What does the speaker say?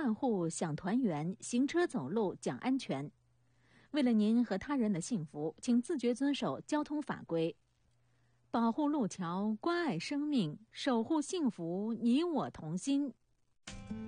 万户享团圆，行车走路讲安全。为了您和他人的幸福，请自觉遵守交通法规，保护路桥，关爱生命，守护幸福，你我同心。